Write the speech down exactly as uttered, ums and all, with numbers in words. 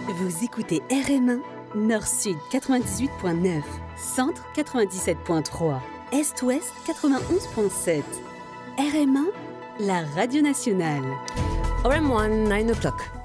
Vous écoutez R M un, Nord-Sud quatre-vingt-dix-huit point neuf, Centre quatre-vingt-dix-sept point trois, Est-Ouest quatre-vingt-onze point sept. R M un, la radio nationale. R M one, nine o'clock.